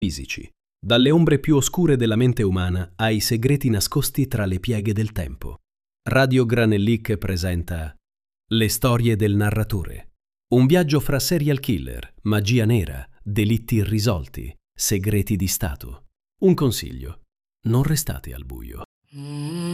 fisici. Dalle ombre più oscure della mente umana ai segreti nascosti tra le pieghe del tempo. Radio Granellic presenta Le storie del narratore. Un viaggio fra serial killer, magia nera, delitti irrisolti, segreti di Stato. Un consiglio: non restate al buio.